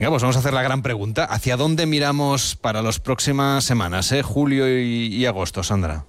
Venga, pues vamos a hacer la gran pregunta. ¿Hacia dónde miramos para las próximas semanas, julio y agosto, Sandra?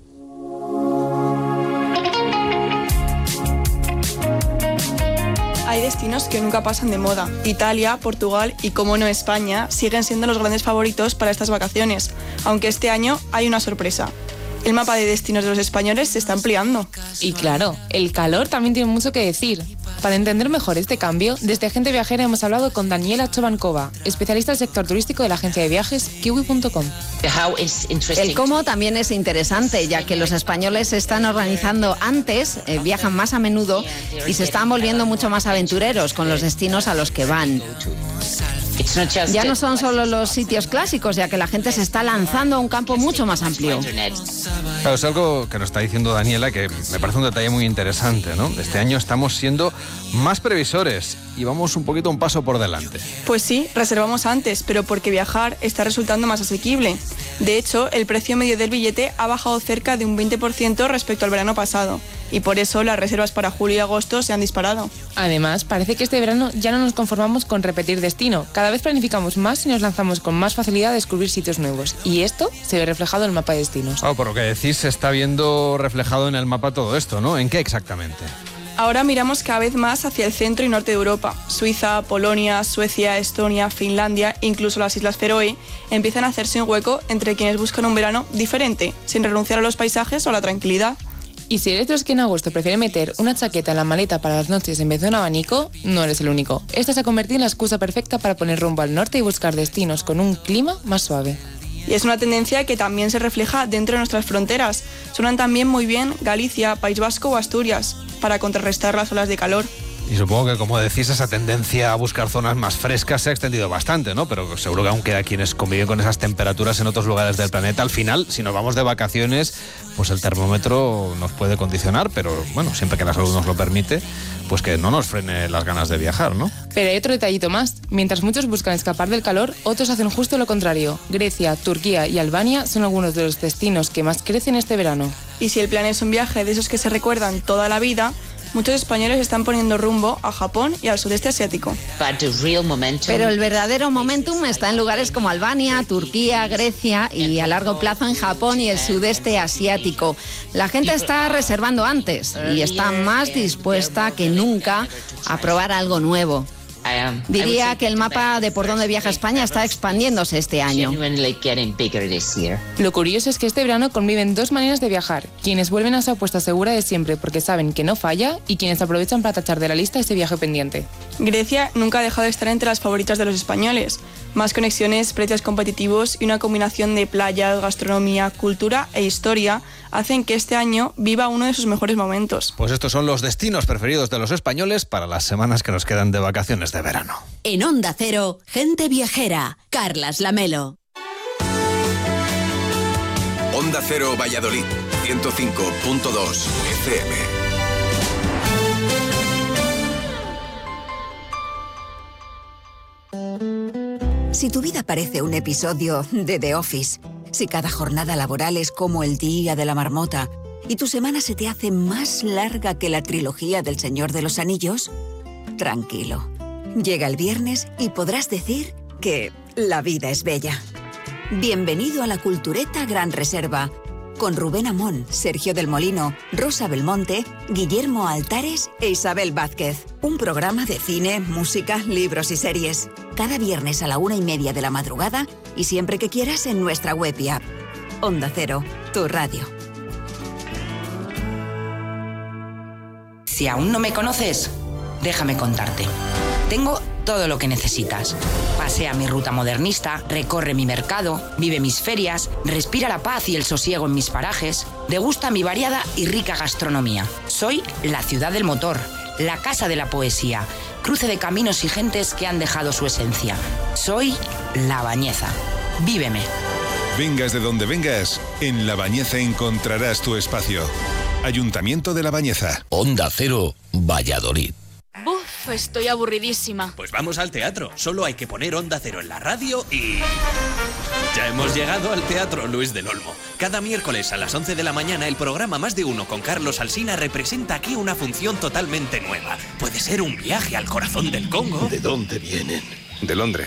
Hay destinos que nunca pasan de moda. Italia, Portugal y, como no, España siguen siendo los grandes favoritos para estas vacaciones, aunque este año hay una sorpresa. El mapa de destinos de los españoles se está ampliando. Y claro, el calor también tiene mucho que decir. Para entender mejor este cambio, desde Agente Viajera hemos hablado con Daniela Chovancova, especialista del sector turístico de la agencia de viajes Kiwi.com. El cómo también es interesante, ya que los españoles se están organizando antes, viajan más a menudo y se están volviendo mucho más aventureros con los destinos a los que van. Ya no son solo los sitios clásicos, ya que la gente se está lanzando a un campo mucho más amplio. Claro, es algo que nos está diciendo Daniela que me parece un detalle muy interesante, ¿no? Este año estamos siendo más previsores y vamos un paso por delante. Pues sí, reservamos antes, pero porque viajar está resultando más asequible. De hecho, el precio medio del billete ha bajado cerca de un 20% respecto al verano pasado, y por eso las reservas para julio y agosto se han disparado. Además, parece que este verano ya no nos conformamos con repetir destino. Cada vez planificamos más y nos lanzamos con más facilidad a descubrir sitios nuevos. Y esto se ve reflejado en el mapa de destinos. Por lo que decís, se está viendo reflejado en el mapa todo esto, ¿no? ¿En qué exactamente? Ahora miramos cada vez más hacia el centro y norte de Europa. Suiza, Polonia, Suecia, Estonia, Finlandia, incluso las Islas Feroe, empiezan a hacerse un hueco entre quienes buscan un verano diferente, sin renunciar a los paisajes o a la tranquilidad. Y si eres de los que en agosto prefiere meter una chaqueta en la maleta para las noches en vez de un abanico, no eres el único. Esta se ha convertido en la excusa perfecta para poner rumbo al norte y buscar destinos con un clima más suave. Y es una tendencia que también se refleja dentro de nuestras fronteras. Suenan también muy bien Galicia, País Vasco o Asturias, para contrarrestar las olas de calor. Y supongo que, como decís, esa tendencia a buscar zonas más frescas se ha extendido bastante, ¿no? Pero seguro que aún queda quienes conviven con esas temperaturas en otros lugares del planeta. Al final, si nos vamos de vacaciones, pues el termómetro nos puede condicionar, pero bueno, siempre que la salud nos lo permite, pues que no nos frene las ganas de viajar, ¿no? Pero hay otro detallito más. Mientras muchos buscan escapar del calor, otros hacen justo lo contrario. Grecia, Turquía y Albania son algunos de los destinos que más crecen este verano. Y si el plan es un viaje de esos que se recuerdan toda la vida, muchos españoles están poniendo rumbo a Japón y al sudeste asiático. Pero el verdadero momentum está en lugares como Albania, Turquía, Grecia y a largo plazo en Japón y el sudeste asiático. La gente está reservando antes y está más dispuesta que nunca a probar algo nuevo. Diría que el mapa de por dónde viaja España está expandiéndose este año. Lo curioso es que este verano conviven dos maneras de viajar. Quienes vuelven a su apuesta segura de siempre porque saben que no falla y quienes aprovechan para tachar de la lista ese viaje pendiente. Grecia nunca ha dejado de estar entre las favoritas de los españoles. Más conexiones, precios competitivos y una combinación de playas, gastronomía, cultura e historia hacen que este año viva uno de sus mejores momentos. Pues estos son los destinos preferidos de los españoles para las semanas que nos quedan de vacaciones de verano. En Onda Cero, Gente Viajera, Carlas Lamelo. Onda Cero Valladolid, 105.2 FM. Si tu vida parece un episodio de The Office, si cada jornada laboral es como el día de la marmota y tu semana se te hace más larga que la trilogía del Señor de los Anillos, tranquilo. Llega el viernes y podrás decir que la vida es bella. Bienvenido a la Cultureta Gran Reserva, con Rubén Amón, Sergio del Molino, Rosa Belmonte, Guillermo Altares e Isabel Vázquez. Un programa de cine, música, libros y series. Cada viernes a la 1:30 de la madrugada y siempre que quieras en nuestra web y app. Onda Cero, tu radio. Si aún no me conoces, déjame contarte. Tengo todo lo que necesitas. Pasea mi ruta modernista, recorre mi mercado, vive mis ferias, respira la paz y el sosiego en mis parajes, degusta mi variada y rica gastronomía. Soy la ciudad del motor, la casa de la poesía, cruce de caminos y gentes que han dejado su esencia. Soy La Bañeza. Víveme. Vengas de donde vengas, en La Bañeza encontrarás tu espacio. Ayuntamiento de La Bañeza. Onda Cero, Valladolid. Uf, estoy aburridísima. Pues vamos al teatro. Solo hay que poner Onda Cero en la radio y... Ya hemos llegado al Teatro Luis del Olmo. Cada miércoles a las 11 de la mañana el programa Más de Uno con Carlos Alsina representa aquí una función totalmente nueva. Puede ser un viaje al corazón del Congo. ¿De dónde vienen? de Londres.